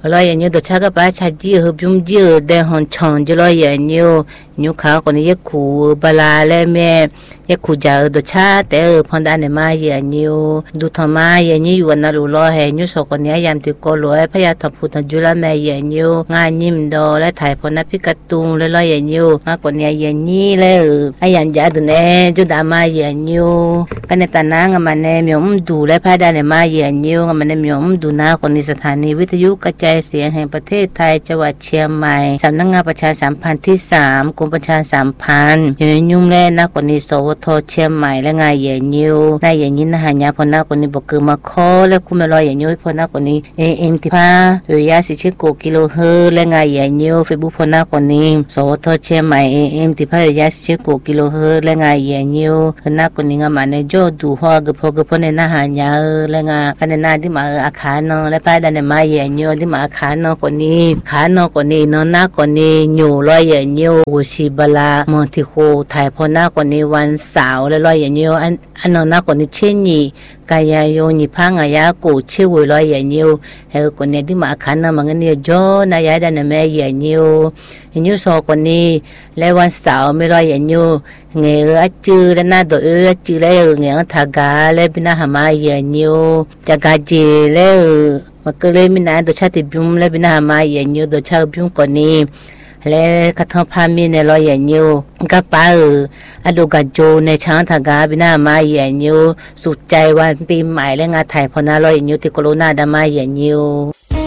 lo ya nyu do cha ga ba cha ji hu byum ji de hon chong ji lo ya nyu kha ko ni ye khu bala le me ye khu ja do cha te phon da ne ma ya nyu du tha ma ya nyu yu na lu lo he nyu so ko ne yam ti ko lo e pha ya tha phu ta ju la me ya nyu nga nim do le thai phon na pi ka tu le lo ya nyu nga ko ne ya ni le ayam ja du ne ju da ma ya nyu ka ne ta na nga ma ne myom du le pha da ne ma ya nyu nga ma ne myom du na ko niสถานีวิทยุกระจายเสียงแห่งประเทศไทยจังหวัดเชียงใหม่สำนักงานประชาสัมพันธ์ที่3กรมประชาสัมพันธ์อยู่ในยุ่งแล่นักกว่านี้สวทเชียงใหม่และงานใหญ่ยิวนายใหญ่ยินนะหายาพนักกว่านี้บอกคือมาขอและคุมลอยใหญ่ยิวพนักกว่านี้AM ที่5อยู่ยาสิบกิโลเฮิรตซ์และงานใหญ่ยิวเฟซบุ๊กพนักกว่านี้สวทเชียงใหม่AM ที่5อยู่ยาสิบกิโลเฮิรตซ์และงานใหญ่ยิวพนักกว่านี้งานมาในจอดูหัวกระเพาะในหน้าหายาและงานกันในหน้าที่มาอาคารนอและป้ายดันในมาใหญ่ยิวที่มาอาคารนอกว่านี้ขานอกว่านี้นอนหน้ากว่านี้อยู่ลอยใหญ่ยิวอุชิบลามอทิโคถ่ายพอหน้ากว่านี้วันเสาร์และลอยใหญ่ยิวอันนอนหน้ากว่านี้เช่นนี้กายโยนิพังอายากูชื่อลอยใหญ่ยิวเฮกว่านี้ที่มาอาคารนอมันก็เนี่ยจ่อนายดันในแม่ใหญ่ยิวยิวสอกว่านี้และวันเสาร์ไม่ลอยใหญ่ยิวเงยจืดและหน้าตัวจืดและเงยทากาและบินาหามาใหญ่ยิวจากกาเจและมันก็เลยมีนานตัวชาติบิมและบินาหามาใหญ่ยิวตัวชาติบิมกว่านี้และกระทบพามีในลอยใหญ่ยิวก็ป้าอดูกาโจในช้างทากาบินามาใหญ่ยิวสุดใจวันปีใหม่และงานถ่ายพนาลอยใหญ่ยิวที่โคโรนาดามาใหญ่ยิว